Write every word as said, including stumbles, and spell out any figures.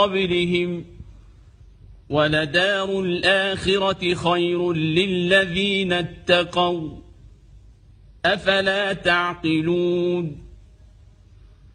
قبلهم ولدار الآخرة خير للذين اتقوا أفلا تعقلون